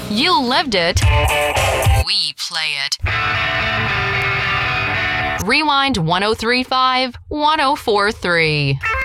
You lived it. We play it. Rewind 1035 1043.